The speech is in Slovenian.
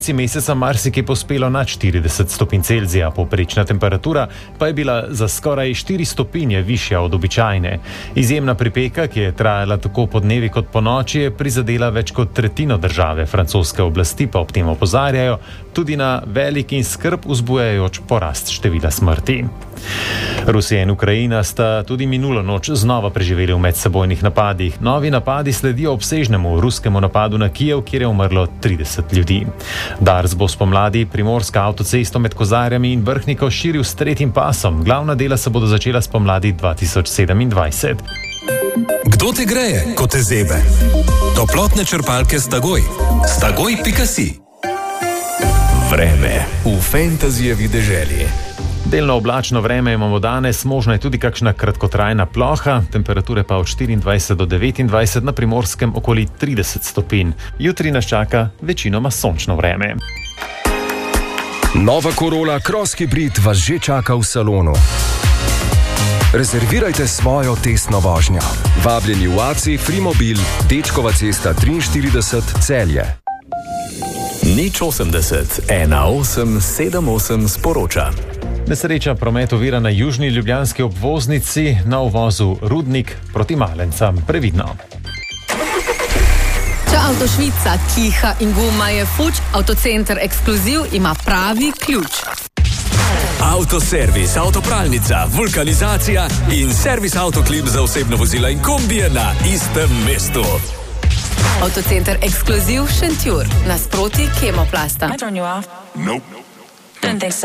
polovici meseca marsikje pospelo nad 40 stopinj Celzija, povprečna temperatura pa je bila za skoraj 4 stopinje višja od običajne. Izjemna pripeka, ki je trajala tako podnevi kot ponoči, je prizadela več kot tretjino države. Francoske oblasti pa ob tem opozarjajo tudi na velik in skrb vzbujajoč porast števila smrti. Rusija in Ukrajina sta tudi minulo noč znova preživeli v medsebojnih napadih. Novi napadi sledijo obsežnemu ruskemu napadu na Kijev, kjer je umrlo 30 ljudi. Dars bo spomladi primorsko avtocesto med Kozarjami in Vrhniko širil s tretjim pasom. Glavna dela se bodo začela spomladi 2027. Kdo te greje, ko te zebe? Toplotne črpalke Stagoj. Stagoj.si. Vreme v Fantasyjevi deželi. Delno oblačno vreme imamo danes, možna je tudi kakšna kratkotrajna ploha, temperature pa od 24 do 29, na Primorskem okoli 30 stopinj. Jutri nas čaka večinoma sončno vreme. Nova Corolla Cross Hybrid vas že čaka v salonu. Rezervirajte svojo testno vožnjo. Vabljeni v AC Frimobil, Dečkova cesta 43, Celje. 080 1878 sporoča. Nesreča promet ovira na južni ljubljanski obvoznici na uvozu Rudnik proti Malencam. Previdno. Če avto švica, kiha in guma je fuč, Avtocenter Ekskluziv ima pravi ključ. Avtoservis, avtopralnica, vulkanizacija in servis Avtoklip za osebno vozila in kombije na istem mestu. Avtocenter Ekskluziv Šentjur, nasproti Kemoplasta. Nope. Didn't think so.